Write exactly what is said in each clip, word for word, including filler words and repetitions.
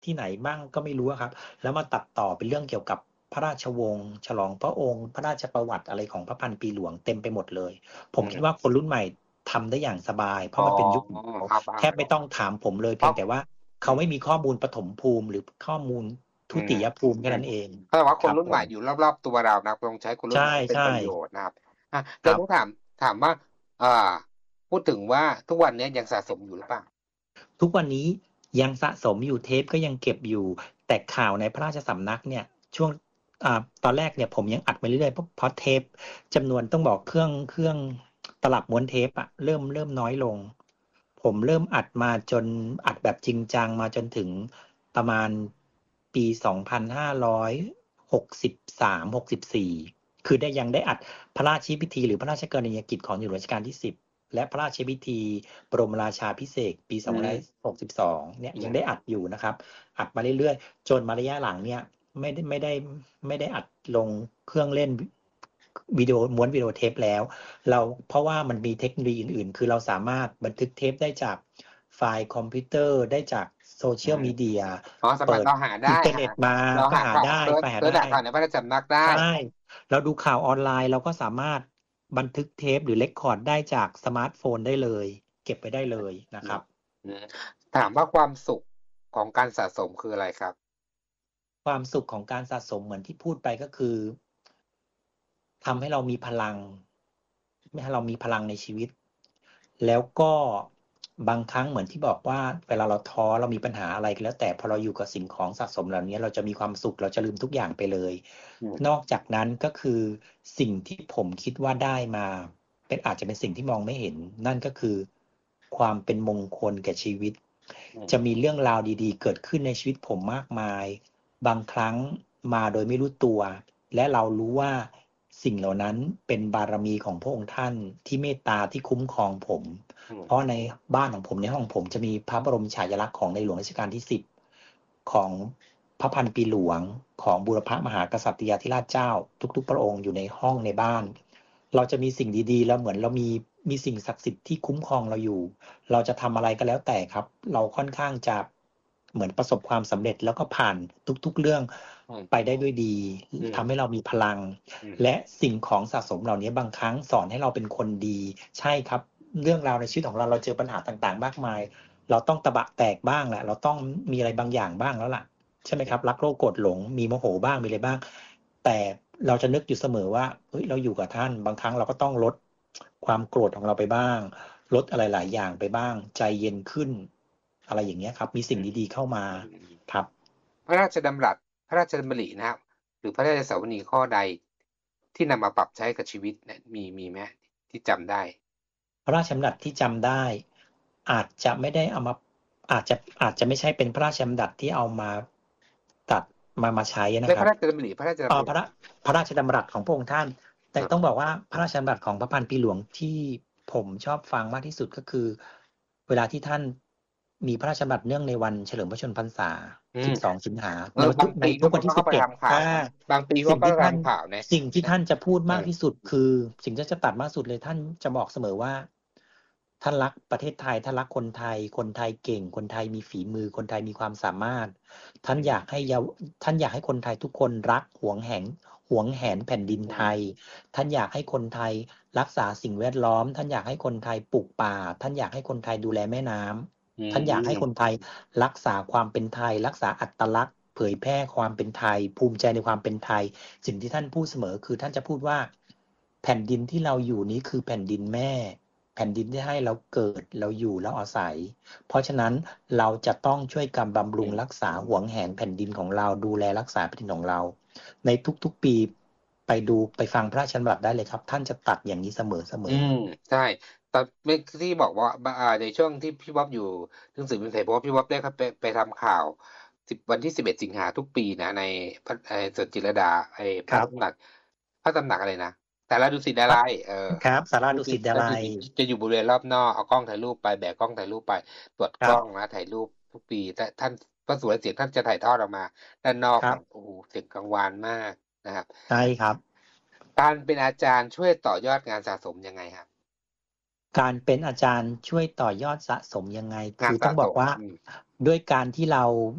ที่ไหนบ้างก็ไม่รู้ครับแล้วมาตัดต่อเป็นเรื่องเกี่ยวกับพระราชวงศ์ฉลองพระองค์พระราชประวัติอะไรของพระพันปีหลวงเต็มไปหมดเลยผมคิดว่าคนรุ่นใหม่ทำได้อย่างสบายเพราะมันเป็นยุคของเขาแทบไม่ต้องถามผมเลยเพียงแต่ว่าเขาไม่มีข้อมูลปฐมภูมิหรือข้อมูลทุติยภูมิแค่นั้นเองเพราะว่าคนรุ่นใหม่อยู่รอบๆตัวเรานะต้องใช้คนรุ่นใหม่เป็นประโยชน์นะครับอ่ะเราต้องถามถามว่าอ่าพูดถึงว่าทุกวันนี้ยังสะสมอยู่หรือเปล่าทุกวันนี้ยังสะสมอยู่เทปก็ยังเก็บอยู่แต่ข่าวในพระราชสำนักเนี่ยช่วงอ่าตอนแรกเนี่ยผมยังอัดไปเรื่อยๆเพราะเทปจำนวนต้องบอกเครื่องเครื่องตลับม้วนเทปอะเริ่มเริ่มน้อยลงผมเริ่มอัดมาจนอัดแบบจริงจังมาจนถึงประมาณปีสองพันห้าร้อยหกสิบสาม หกสิบสี่คือได้ยังได้อัดพระราชพิธีหรือพระราชกรณียกิจของในหลวงรัชกาลที่สิบและพระราชพิธีบรมราชาภิเษกปีสองพันห้าร้อยหกสิบสองเนี่ยยังได้อัดอยู่นะครับอัดมาเรื่อยๆจนมาระยะหลังเนี่ยไม่ได้ไม่ได้ไม่ได้อัดลงเครื่องเล่นวิดีโอม้วนวิดีโอเทปแล้วเราเพราะว่ามันมีเทคโนโลยีอื่นๆคือเราสามารถบันทึกเทปได้จากไฟล์คอมพิวเตอร์ได้จากโซเชียลมีเดียอ๋อสมัครเราหาได้อินเทอร์เน็ตมาเราก็หาข่าวหาได้เซิร์ชไปหาเซิร์ชได้หาข่าวในพระราชสำนักได้ใช่เราดูข่าวออนไลน์เราก็สามารถบันทึกเทปหรือเรคคอร์ดได้จากสมาร์ทโฟนได้เลยเก็บไปได้เลยนะครับถามว่าความสุขของการสะสมคืออะไรครับความสุขของการสะสมเหมือนที่พูดไปก็คือทำให้เรามีพลังไม่ให้เรามีพลังในชีวิตแล้วก็บางครั้งเหมือนที่บอกว่าเวลาเราท้อเรามีปัญหาอะไรก็แล้วแต่พอเราอยู่กับสิ่งของสะสมเหล่านี้เราจะมีความสุขเราจะลืมทุกอย่างไปเลยนอกจากนั้นก็คือสิ่งที่ผมคิดว่าได้มาเป็นอาจจะเป็นสิ่งที่มองไม่เห็นนั่นก็คือความเป็นมงคลแก่ชีวิตจะมีเรื่องราวดีๆเกิดขึ้นในชีวิตผมมากมายบางครั้งมาโดยไม่รู้ตัวและเรารู้ว่าสิ่งเหล่านั้นเป็นบารมีของพระองค์ท่านที่เมตตาที่คุ้มครองผมเพราะในบ้านของผมในห้องผมจะมีพระบรมฉายาลักษณ์ของในหลวงรัชกาลที่สิบของพระพันปีหลวงของบูรพมหากษัตริยาธิราชเจ้าทุกๆพระองค์อยู่ในห้องในบ้านเราจะมีสิ่งดีๆแล้วเหมือนเรามีมีสิ่งศักดิ์สิทธิ์ที่คุ้มครองเราอยู่เราจะทำอะไรก็แล้วแต่ครับเราค่อนข้างจะเหมือนประสบความสำเร็จแล้วก็ผ่านทุกๆเรื่องไปได้ด้วยดีทำให้เรามีพลังและสิ่งของสะสมเหล่านี้บางครั้งสอนให้เราเป็นคนดีใช่ครับเรื่องราวในชีวิตของเราเราเจอปัญหาต่างๆมากมายเราต้องตะบะแตกบ้างแหละเราต้องมีอะไรบางอย่างบ้างแล้วล่ะใช่ไหมครับรักโลภโกรธหลงมีโมโหบ้างมีอะไรบ้างแต่เราจะนึกอยู่เสมอว่าเฮ้ยเราอยู่กับท่านบางครั้งเราก็ต้องลดความโกรธของเราไปบ้างลดอะไรหลายอย่างไปบ้างใจเย็นขึ้นอะไรอย่างเงี้ยครับมีสิ่งดีๆเข้ามาครับพระราชดำรัสพระราชดำรินะครับหรือพระราชสวนีข้อใดที่นำมาปรับใช้กับชีวิตเนี่ยมีมีไหมที่จำได้พระราชดำรัสที่จำได้อาจจะไม่ได้เอามาอาจจะอาจจะไม่ใช่เป็นพระราชดำรัสที่เอามาตัดมามาใช้นะครับพระราชดำริพระราชดำอ๋อริพระพระราชดำรัสของพระองค์ท่านแต่ต้องบอกว่าพระราชดำรัสของพระพันปีหลวงที่ผมชอบฟังมากที่สุดก็คือเวลาที่ท่านมีพระราชดำรัสเนื่องในวันเฉลิมพระชนมพรรษาสิบสองสิงหาในทุกในทุกวันที่สิบเอ็ดบางปีเขาก็ทำข่าวนะสิ่งที่ท่านจะพูดมากที่สุดคือสิ่งที่จะตัดมากสุดเลยท่านจะบอกเสมอว่าท่านรักประเทศไทยท่านรักคนไทยคนไทยเก่งคนไทยมีฝีมือคนไทยมีความสามารถท่านอยากให้เยาวท่านอยากให้คนไทยทุกคนรักหวงแหนหวงแหนแผ่นดินไทยท่านอยากให้คนไทยรักษาสิ่งแวดล้อมท่านอยากให้คนไทยปลูกป่าท่านอยากให้คนไทยดูแลแม่น้ำท่านอยากให้คนไทยรักษาความเป็นไทยรักษาอัตลักษณ์เผยแพร่ความเป็นไทยภูมิใจในความเป็นไทยสิ่งที่ท่านพูดเสมอคือท่านจะพูดว่าแผ่นดินที่เราอยู่นี้คือแผ่นดินแม่แผ่นดินที่ให้เราเกิดเราอยู่แล้วอาศัยเพราะฉะนั้นเราจะต้องช่วยกันบำรุงรักษาหวงแหนแผ่นดินของเราดูแลรักษาแผ่นดินของเราในทุกๆปีไปดูไปฟังพระราชดำรัสได้เลยครับท่านจะตัดอย่างนี้เสมอเสมออืมใช่ตอนที่บอกว่าอ่าในช่วงที่พี่บ๊อบอยู่หนังสือพิมพ์ไทยเพราะว่าพี่บ๊อบได้ครับไปไปทำข่าวสิบวันที่สิบเอ็ดสิงหาทุกปีนะในพระไอ้สวนจิตรลดาไอ้พระตำหนักพระตำหนักอะไรนะแต่ละดุสิตดาลัยเออครับสาราดุสิตดาลัยจะอยู่บริเวณรอบนอกเอากล้องถ่ายรูปไปแบกกล้องถ่ายรูปไปตรวจกล้องนะถ่ายรูปทุกปีแต่ท่านพระสุรเสียงท่านจะถ่ายทอดออกมาด้านนอกโอ้โหเสียงกังวานมากนะครับใช่ครับการเป็นอาจารย์ช่วยต่อยอดงานสะสมยังไงครับการเป็นอาจารย์ช่วยต่อยอดสะสมยังไงคืองานสะต้องบอกว่าสมด้วยการที่เรา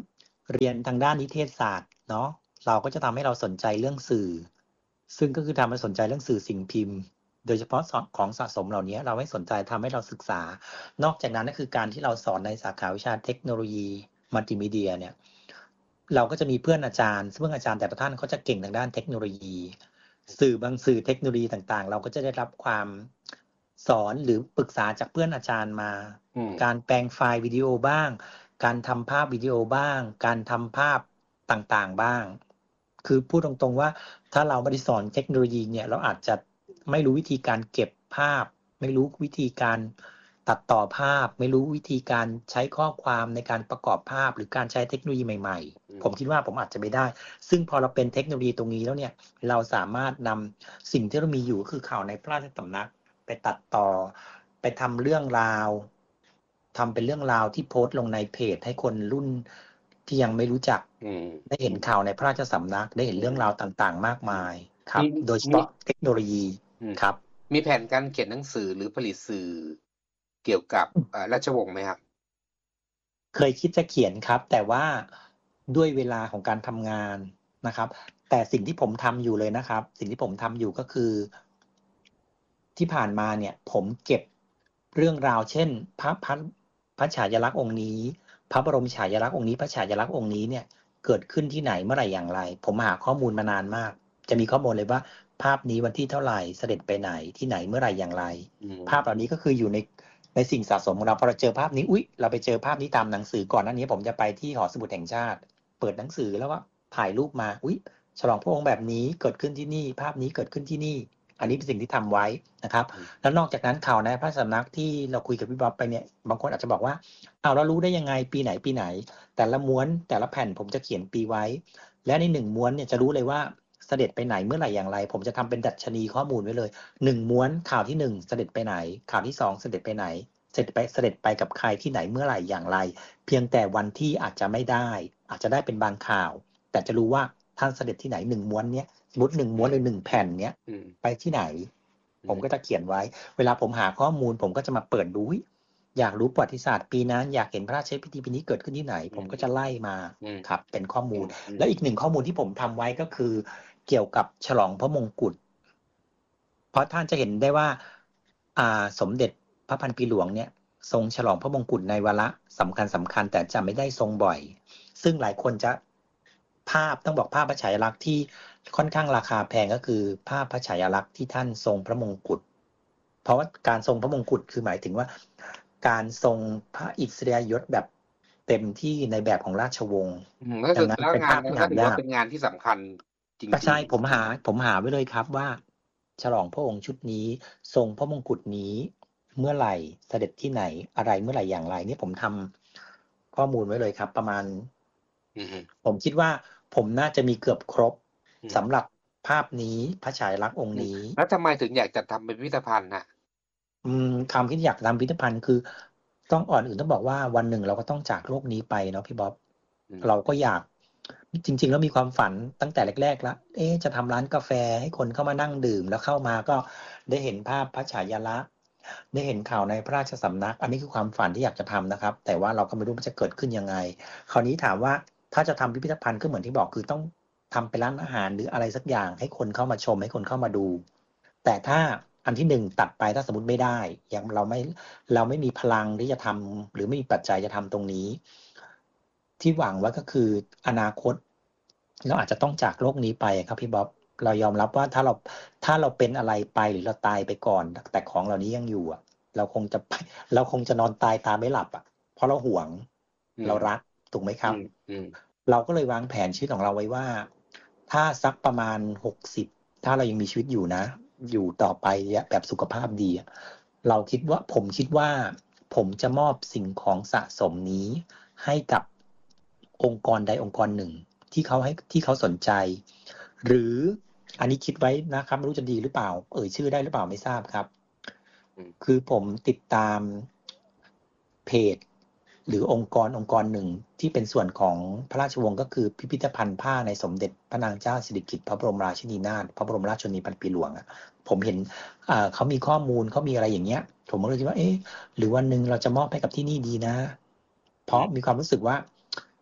เรียนทางด้านนิเทศศาสตร์เนาะเราก็จะทำให้เราสนใจเรื่องสื่อ ซึ่งก็คือทำให้สนใจเรื่องสื่อสิ่งพิมพ์ โดยเฉพาะของสะสมเหล่านี้เราให้สนใจทำให้เราศึกษานอกจากนั้นก็คือการที่เราสอนในสาขาวิชาเทคโนโลยีมัลติมีเดียเนี่ยเราก็จะมีเพื่อนอาจารย์ซึ่งอาจารย์แต่ละท่านเขาจะเก่งทางด้านเทคโนโลยี สื่อบางสื่อเทคโนโลยีต่างๆเราก็จะได้รับความสอนหรือปรึกษาจากเพื่อนอาจารย์มาการแปลงไฟล์วิดีโอบ้างการทำภาพวิดีโอบ้างการทำภาพต่างๆบ้างคือพูดตรงๆว่าถ้าเราไม่ได้สอนเทคโนโลยีเนี่ยเราอาจจะไม่รู้วิธีการเก็บภาพไม่รู้วิธีการตัดต่อภาพไม่รู้วิธีการใช้ข้อความในการประกอบภาพหรือการใช้เทคโนโลยีใหม่ๆผมคิดว่าผมอาจจะไม่ได้ซึ่งพอเราเป็นเทคโนโลยีตรงนี้แล้วเนี่ยเราสามารถนำสิ่งที่เรามีอยู่คือข่าวในพระราชสำนักไปตัดต่อไปทำเรื่องราวทำเป็นเรื่องราวที่โพสต์ลงในเพจให้คนรุ่นที่ยังไม่รู้จักได้เห็นข่าวในพระราชสำนักได้เห็นเรื่องราวต่างๆมากมายครับโดยเฉพาะเทคโนโลยีครับมีแผนการเขียนหนังสือหรือผลิตสื่อเกี่ยวกับราชวงศ์ไหมครับเคยคิดจะเขียนครับแต่ว่าด้วยเวลาของการทำงานนะครับแต่สิ่งที่ผมทำอยู่เลยนะครับสิ่งที่ผมทำอยู่ก็คือที่ผ่านมาเนี่ยผมเก็บเรื่องราวเช่นพระพันพระฉายาลักษณ์องค์นี้พระบรมฉายาลักษณ์องค์นี้พระฉายาลักษณ์องค์นี้เนี่ยเกิดขึ้นที่ไหนเมื่อไหร่อย่างไรผมหาข้อมูลมานานมากจะมีข้อมูลเลยว่าภาพนี้วันที่เท่าไหร่เสด็จไปไหนที่ไหนเมื่อไหร่อย่างไรภาพเหล่านี้ก็คืออยู่ในในสิ่งสะสมของเราพอเราเจอภาพนี้อุ๊ยเราไปเจอภาพนี้ตามหนังสือก่อนหน้านี้ผมจะไปที่หอสมุดแห่งชาติเปิดหนังสือแล้วก็ถ่ายรูปมาอุ๊ยฉลองพระองค์แบบนี้เกิดขึ้นที่นี่ภาพนี้เกิดขึ้นที่นี่อันนี้เป็นสิ่งที่ทำไว้นะครับแล้วนอกจากนั้นข่าวในพระสำนักที่เราคุยกับพี่บ๊อบไปเนี่ยบางคนอาจจะบอกว่าอ้าวเรารู้ได้ยังไงปีไหนปีไหนแต่ละม้วนแต่ละแผ่นผมจะเขียนปีไว้และในหนึ่งม้วนเนี่ยจะรู้เลยว่าเสด็จไปไหนเมื่อไหร่อย่างไรผมจะทำเป็นดัชนีข้อมูลไว้เลยหนึ่งม้วนข่าวที่หนึ่งเสด็จไปไหนข่าวที่สองเสด็จไปไหนเสด็จไปเสด็จไปกับใครที่ไหนเมื่อไหร่อย่างไรเพียงแต่วันที่อาจจะไม่ได้อาจจะได้เป็นบางข่าวแต่จะรู้ว่าท่านเสด็จที่ไหนหนึ่งม้วนเนี้ยสมมติหนึ่งม้วนหรือหนึ่งแผ่นเนี้ยไปที่ไหนผมก็จะเขียนไว้เวลาผมหาข้อมูลผมก็จะมาเปิดดูอยากรู้ประวัติศาสตร์ปีนั้นอยากเห็นพระราชพิธีปีนี้เกิดขึ้นที่ไหนผมก็จะไล่มาครับเป็นข้อมูลแล้วอีกหนึ่งข้อมูลที่ผมทำไว้ก็คือเกี่ยวกับฉลองพระมงกุฎเพราะท่านจะเห็นได้ว่าอ่าสมเด็จพระพันปีหลวงเนี่ยทรงฉลองพระมงกุฎในวาระสำคัญสำคัญแต่จะไม่ได้ทรงบ่อยซึ่งหลายคนจะภาพต้องบอกภาพพระฉายาลักษณ์ที่ค่อนข้างราคาแพงก็คือภาพพระฉายาลักษณ์ที่ท่านทรงพระมงกุฎเพราะว่าการทรงพระมงกุฎคือหมายถึงว่าการทรงพระอิสริยยศแบบเต็มที่ในแบบของราชวงศ์ดังนั้นเป็นภาพที่หายากเป็นงานที่สำคัญจริงๆใช่ผมหาผมหาไว้เลยครับว่าฉลองพระองค์ชุดนี้ทรงพระมงกุฎนี้เมื่อไหร่เสด็จที่ไหนอะไรเมื่อไหร่อย่างไรนี่ผมทำข้อมูลไว้เลยครับประมาณผมคิดว่าผมน่าจะมีเกือบครบสำหรับภาพนี้พระฉายาลักษณ์องค์นี้แล้วทำไมถึงอยากจะทำเป็นพิพิธภัณฑ์น่ะอืมคำที่อยากทำพิพิธภัณฑ์คือต้องอ่อนอื่นต้องบอกว่าวันหนึ่งเราก็ต้องจากโลกนี้ไปเนาะพี่บ๊อบเราก็อยากจริงๆแล้วมีความฝันตั้งแต่แรกๆแล้วเอ๊ะจะทำร้านกาแฟให้คนเข้ามานั่งดื่มแล้วเข้ามาก็ได้เห็นภาพพระฉายาลักษณ์ได้เห็นข่าวในพระราชสำนักอันนี้คือความฝันที่อยากจะทำนะครับแต่ว่าเราก็ไม่รู้มันจะเกิดขึ้นยังไงคราวนี้ถามว่าถ้าจะทำพิพิธภัณฑ์ก็เหมือนที่บอกคือต้องทำเป็นร้านอาหารหรืออะไรสักอย่างให้คนเข้ามาชมให้คนเข้ามาดูแต่ถ้าอันที่หนึ่งตัดไปถ้าสมมติไม่ได้ยังเราไม่เราไม่มีพลังที่จะทำหรือไม่มีปัจจัยจะทำตรงนี้ที่หวังว่าก็คืออนาคตเราอาจจะต้องจากโลกนี้ไปครับพี่บ๊อบเรายอมรับว่าถ้าเราถ้าเราเป็นอะไรไปหรือเราตายไปก่อนแต่ของเหล่านี้ยังอยู่อ่ะเราคงจะเราคงจะนอนตายตาไม่หลับอ่ะเพราะเราหวงเรารักถูกไหมครับเราก็เลยวางแผนชีวิตของเราไว้ว่าถ้าสักประมาณหกสิบถ้าเรายังมีชีวิตอยู่นะอยู่ต่อไปแบบสุขภาพดีเราคิดว่าผมคิดว่าผมจะมอบสิ่งของสะสมนี้ให้กับองค์กรใดองค์กรหนึ่งที่เขาให้ที่เขาสนใจหรืออันนี้คิดไว้นะครับไม่รู้จะดีหรือเปล่าเอ่ยชื่อได้หรือเปล่าไม่ทราบครับคือผมติดตามเพจหรือองค์กรองค์กรหนึ่งที่เป็นส่วนของพระราชวงศ์ก็คือพิพิธภัณฑ์ผ้าในสมเด็จพระนางเจ้าสิริกิติ์พระบรมราชินีนาถพระบรมราชชนนีพันปีหลวงอ่ะผมเห็นอ่าเขามีข้อมูลเขามีอะไรอย่างเงี้ยผมก็เลยคิดว่าเอ๊ะหรือวันนึงเราจะมอบให้กับที่นี่ดีนะเพราะมีความรู้สึกว่า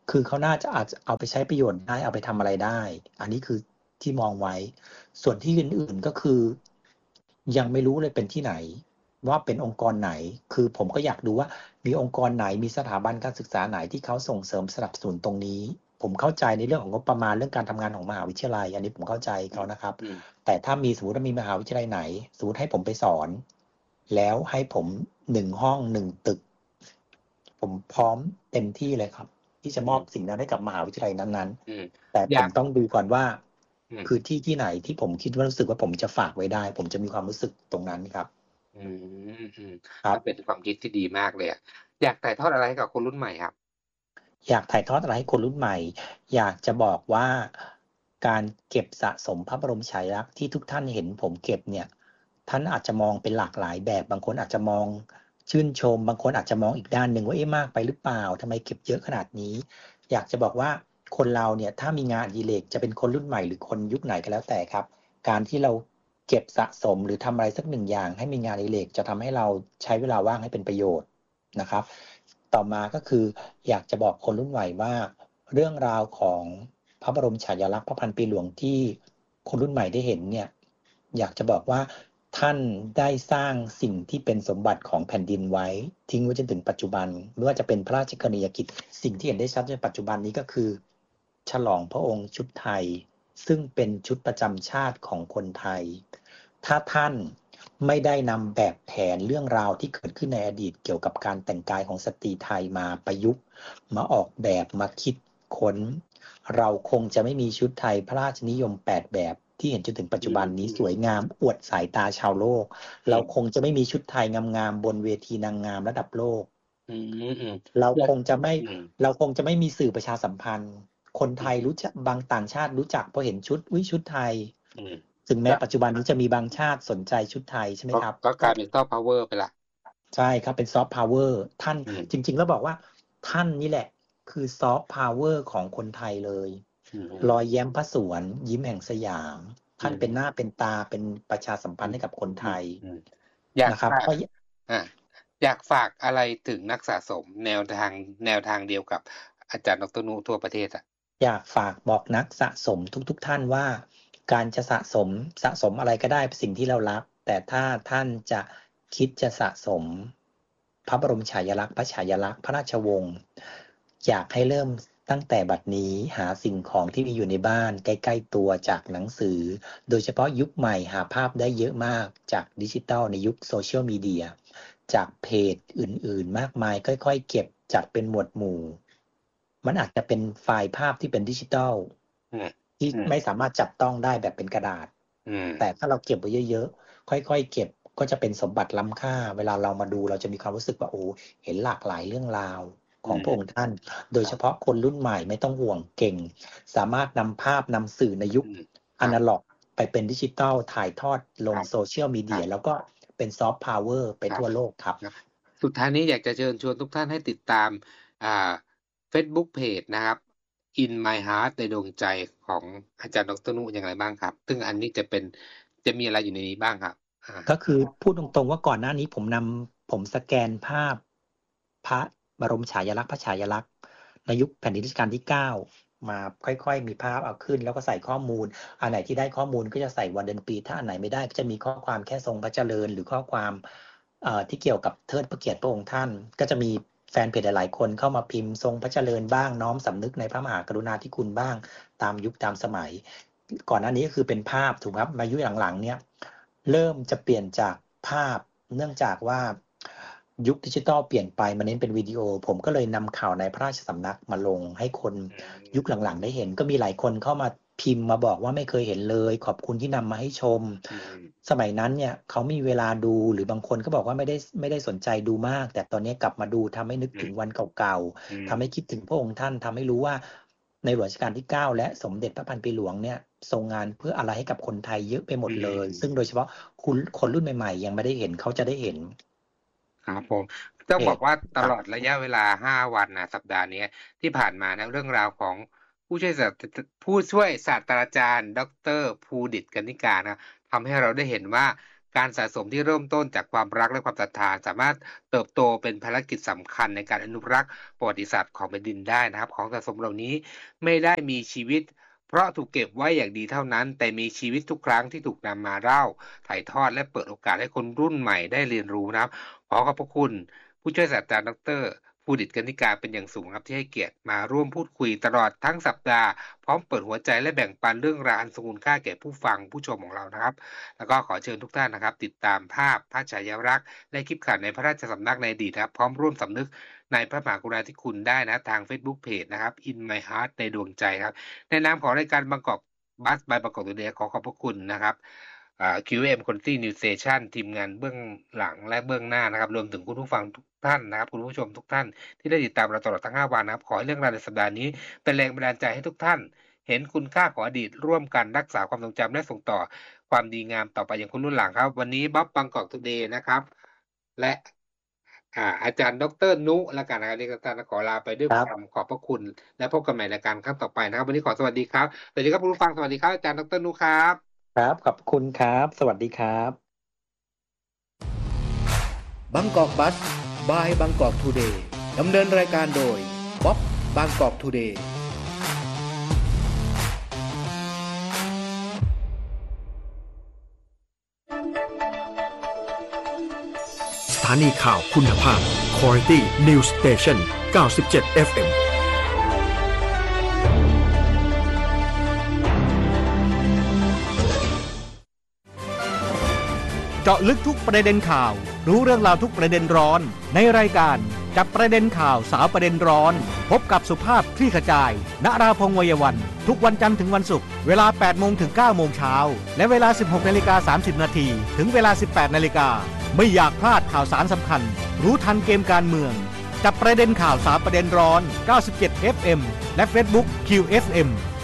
คือเขาน่าจะอาจจะเอาไปใช้ประโยชน์ได้เอาไปทำอะไรได้ อันนี้คือที่มองไว้ ส่วนที่อื่นๆก็คือ ยังไม่รู้เลยเป็นที่ไหน ว่าเป็นองค์กรไหน คือผมก็อยากดูว่า มีองค์กรไหนมีสถาบันการศึกษาไหนที่เขาส่งเสริมสนับสนุนตรงนี้ ผมเข้าใจในเรื่องของงบประมาณเรื่องการทำงานของมหาวิทยาลัย อันนี้ผมเข้าใจเขานะครับอืมแต่ถ้ามีสมมติว่ามีมหาวิทยาลัยไหน สมมติให้ผมไปสอน แล้วให้ผมหนึ่งห้องหนึ่งตึก ผมพร้อมเต็มที่เลยครับ ที่จะมอบสิ่งนั้นให้กับมหาวิทยาลัยนั้นอืมๆ แต่อผยาม กต้องดูก่อนว่าอืมคือที่ที่ไหนที่ผมคิดว่ารู้สึกว่าผมจะฝากไว้ได้ ผมจะมีความรู้สึกตรงนั้นครับอืม อืมครัก็บเป็นความคิดที่ดีมากเลยอะ อยากถ่ายทอดอะไรให้กับคนรุ่นใหม่ครับ? อยากถ่ายทอดอะไรให้คนรุ่นใหม่ อยากจะบอกว่า การเก็บสะสมพระบรมฉายาลักษณ์ที่ทุกท่านเห็นผมเก็บเนี่ย ท่านอาจจะมองเป็นหลากหลายแบบ บางคนอาจจะมองชื่นชม บางคนอาจจะมองอีกด้านหนึ่งว่า เอ๊ะ มากไปหรือเปล่า ทำไมเก็บเยอะขนาดนี้ อยากจะบอกว่า คนเราเนี่ยถ้ามีงานอดิเรก จะเป็นคนรุ่นใหม่หรือคนยุคไหนก็แล้วแต่ครับ การที่เราเก็บสะสมหรือทำอะไรสักหนึ่งอย่างให้มีงานอดิเรก จะทำให้เราใช้เวลาว่างให้เป็นประโยชน์นะครับ ต่อมาก็คืออยากจะบอกคนรุ่นใหม่ว่า เรื่องราวของพระบรมฉายาลักษณ์พระพันปีหลวงที่คนรุ่นใหม่ได้เห็นเนี่ย อยากจะบอกว่า ท่านได้สร้างสิ่งที่เป็นสมบัติของแผ่นดินไว้ ทิ้งไว้จนถึงปัจจุบัน ไม่ว่าจะเป็นพระราชกรณียกิจ สิ่งที่เห็นได้ชัดในปัจจุบันนี้ก็คือ ฉลองพระองค์ชุดไทย ซึ่งเป็นชุดประจำชาติของคนไทย ถ้าท่านไม่ได้นำแบบแผนเรื่องราวที่เกิดขึ้นในอดีตเกี่ยวกับการแต่งกายของสตรีไทยมาประยุกต์ มาออกแบบ มาคิดค้น เราคงจะไม่มีชุดไทยพระราชนิยม แปด แบบที่เห็นจนถึงปัจจุบันนี้อืมสวยงามอวดสายตาชาวโลกอืเรามคงจะไม่มีชุดไทยงาม ๆ บนเวทีนางงามระดับโลกอืมเราๆ อยาคกงจะไม่อืมเราคงจะไม่มีสื่อประชาสัมพันธ์ คนอไทืยมรู้จัก บางต่างชาติรู้จักพอเห็นชุด อุ๊ย ชุดไทยอืมถึงแมก้็ปัจจุบันนี้จะมีบางชาติสนใจชุดไทย ใช่ไหมก็ครับก็กกลา็ยเป็น Soft Power ไปแล้วใช่ครับ เป็น Soft Power ท่านอืมจริง ๆ แล้วบอกว่า ท่านนี่แหละคือ Soft Power ของคนไทยเลยอือฮึรอยแย้มพระสวน ยิ้มแห่งสยามอท่าืนเป็นหน้ามเป็นตา เป็นประชาสัมพันธ์ให้กับคนอไทืยม ๆ อยากนะครับฝาเพกราะ ยอา อยากฝากอะไรถึงนักสะสมแนวทาง แนวทางเดียวกับอาจารย์ ดร. นุ ทั่วประเทศอะ? อยากฝากบอกนักสะสมทุก ๆ ท่านว่า การจะสะสม สะสมอะไรก็ได้เป็นสิ่งที่เรารัก แต่ถ้าท่านจะคิดจะสะสมพระบรมฉายาลักษณ์ พระฉายาลักษณ์พระราชวงศ์ อยากให้เริ่มตั้งแต่บัดนี้ หาสิ่งของที่มีอยู่ในบ้านใกล้ ๆ ตัวจากหนังสือ โดยเฉพาะยุคใหม่หาภาพได้เยอะมากจากดิจิทัลในยุค Social Media จากเพจอื่น ๆ มากมาย ค่อย ๆ เก็บจัดเป็นหมวดหมู่ มันอาจจะเป็นไฟล์ภาพที่เป็นดิจิทัลอืมที่อืมไม่สามารถจับต้องได้แบบเป็นกระดาษอืมแต่ถ้าเราเก็บไว้เยอะ ๆ ค่อย ๆ เก็บ ก็จะเป็นสมบัติล้ำค่า เวลาเรามาดูเราจะมีความรู้สึกว่า โอ้ เห็นหลากหลายเรื่องราวอขืมองพระองค์ท่าน โดยครเับฉพาะคนรุ่นใหม่ไม่ต้องห่วง เก่ง สามารถนำภาพ นำสื่อในยุคอืม คอะรับนาล็อกไปเป็นดิจิทัล ถ่ายทอดลงครับ Social ครั Media บแล้วก็เป็น Soft Power ไปครทับ่วโลกครับครับ สุดท้ายนี้อยากจะเชิญชวนทุกท่านให้ติดตาม อ่า เฟซบุ๊กเพจนะครับ In My Heart ในดวงใจของอาจารย์ ดร. นุ อย่างไรบ้างครับ? ซึ่งอันนี้จะเป็น จะมีอะไรอยู่ในนี้บ้างครับ? อาก็คือพูดตรง ๆ ว่าก่อนหน้านี้ผมนำ ผมสแกนภาพพระบรมฉายาลักษณ์ พระฉายาลักษณ์ในยุคแผ่นดินรัชกาลที่ เก้า มาค่อย ๆ มีภาพเอาขึ้น แล้วก็ใส่ข้อมูล อันไหนที่ได้ข้อมูลก็จะใส่วันเดือนปี ถ้าอันไหนไม่ได้ก็จะมีข้อความแค่ทรงพระเจริญ หรือข้อความ เอ่อ ที่เกี่ยวกับเทิดพระเกียรติพระองค์ท่าน ก็จะมีแฟนเพจหลาย ๆ คนเข้ามาพิมพ์ทรงพระเจริญบ้าง น้อมสำนึกในพระมหากรุณาธิคุณบ้าง ตามยุคตามสมัย ก่อนหน้านี้ก็คือเป็นภาพถูกไหมครับ มายุคหลัง ๆ เนี่ย เริ่มจะเปลี่ยนจากภาพ เนื่องจากว่ายุคดิจิทัลเปลี่ยนไปมาเน้นเป็นวิดีโอ ผมก็เลยนำข่าวในพระราชสำนักมาลงให้คนอืยุคหลัง ๆ ได้เห็น ก็มีหลายคนเข้ามาพิมพ์มาบอกว่าไม่เคยเห็นเลย ขอบคุณที่นำมาให้ชมอืมสมัยนั้นเนี่ยเขาไม่มีเวลาดู หรือบางคนก็บอกว่าไม่ได้ ไม่ได้สนใจดูมาก แต่ตอนนี้กลับมาดูทำให้นึกถึงวันเก่าอืมๆ ทำให้คิดถึงพระองค์ท่าน ทำให้รู้ว่าในหลวงรัชกาลที่ เก้า และสมเด็จพระพันปีหลวงเนี่ย ทรงงานเพื่ออะไรให้กับคนไทยเยอะไปหมดเลยอืมซึ่งโดยเฉพาะคุณ คนรุ่นใหม่ ๆ ยังไม่ได้เห็น เขาจะได้เห็นครับผม ต้องเพจบอกว่าตครับลอดระยะเวลา ห้า วันน่ะ สัปดาห์เนี้ยที่ผ่านมานะ เรื่องราวของผู้ช่วยศาสต ต ผู้ช่วยศาสตราจารย์ ดร. ภูดิษฐ์ กันนิกา นะครับ ทำให้เราได้เห็นว่าการสะสมที่เริ่มต้นจากความรักและความศรัทธาสามารถเติบโตเป็นภารกิจสำคัญในการอนุรักษ์ประวัติศาสตร์ของแผ่นดินได้นะครับของสะสมเหล่านี้ไม่ได้มีชีวิตเพราะถูกเก็บไว้อย่างดีเท่านั้นแต่มีชีวิตทุกครั้งที่ถูกนำมาเล่าถ่ายทอดและเปิดโอกาสให้คนรุ่นใหม่ได้เรียนรู้นะครับขอขอบพระคุณผู้ช่วยศาสตราจารย์ดรภูดิต กนิกาเป็นอย่างสูงครับที่ให้เกียรติมาร่วมพูดคุยตลอดทั้งสัปดาห์พร้อมเปิดหัวใจและแบ่งปันเรื่องราวอันทรงคุณค่าแก่ผู้ฟังผู้ชมของเรานะครับแล้วก็ขอเชิญทุกท่านนะครับติดตามภาพพระฉายาลักษณ์และคลิปข่าวในพระราชสำนักในอดีตครับพร้อมร่วมสำนึกในพระมหากรุณาธิคุณได้นะทาง Facebook Page นะครับ In My Heart ในดวงใจครับในนามของรายการบางกอกบัสบายบางกอกตัวเดียขอขอบพระคุณนะครับคิว เอ็ม Quality News Station ทีมงานเบื้องหลังและเบื้องหน้านะครับรวมถึงคุณผู้ฟังทุกท่านนะครับคุณผู้ชมทุกท่านที่ได้ติดตามเราตลอดทั้งห้าวันนะครับขอให้เรื่องราวในสัปดาห์นี้เป็นแรงบันดาลใจให้ทุกท่านเห็นคุณค่าของอดีตร่วมกันรักษาความทรงจำและส่งต่อความดีงามต่อไปยังคนรุ่นหลังครับวันนี้บ๊อบบางกอกทูเดย์นะครับและอ่าอาจารย์ดรนุและการนะครับที่อาจารย์ขอลาไปด้วยความขอบพระคุณและพบกันใหม่ในการครั้งต่อไปนะครับวันนี้ขอสวัสดีครับสวัสดีครับคุณผู้ฟังสวัสดีครับอาจารย์ดรนุครับครับขอบคุณครับสวัสดีครับบางกอกบัสบายบางกอกทูเดย์ดำเนินรายการโดยบ๊อบบางกอกทูเดย์สถานีข่าวคุณภาพ Quality News Station เก้าสิบเจ็ด เอฟ เอ็มเจาะลึกทุกประเด็นข่าวรู้เรื่องราวทุกประเด็นร้อนในรายการจับประเด็นข่าวสาวประเด็นร้อนพบกับสุภาพคลี่ขจายณราพงษ์วัยวันทุกวันจันทร์ถึงวันศุกร์เวลา แปดโมง ถึง เก้าโมง เช้าและเวลา สิบหกนาฬิกาสามสิบนาทีถึงเวลา สิบแปดนาฬิกาไม่อยากพลาดข่าวสารสำคัญรู้ทันเกมการเมืองจับประเด็นข่าวสาวประเด็นร้อนเก้าสิบเจ็ด เอฟ เอ็ม และ Facebook คิว เอฟ เอ็ม